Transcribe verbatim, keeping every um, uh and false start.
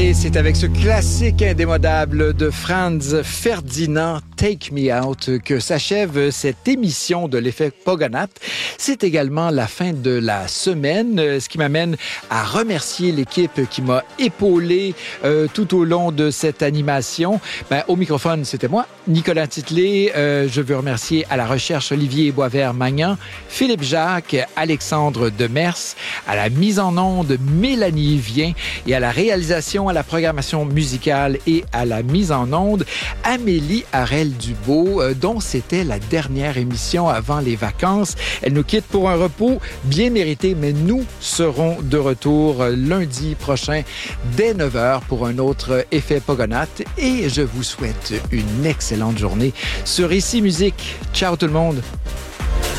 Et c'est avec ce classique indémodable de Franz Ferdinand, Take Me Out, que s'achève cette émission de l'effet Pogonath. C'est également la fin de la semaine, ce qui m'amène à remercier l'équipe qui m'a épaulé euh, tout au long de cette animation. Ben, au microphone, c'était moi, Nicolas Titley. Euh, je veux remercier à la recherche Olivier Boisvert-Magnan, Philippe Jacques, Alexandre Demers, à la mise en onde Mélanie Vien et à la réalisation, à la programmation musicale et à la mise en onde Amélie Harel-Dubois, euh, dont c'était la dernière émission avant les vacances. Elle nous quitte pour un repos bien mérité, mais nous serons de retour lundi prochain dès neuf heures pour un autre effet Pogonath et je vous souhaite une excellente journée sur Ici Musique. Ciao tout le monde!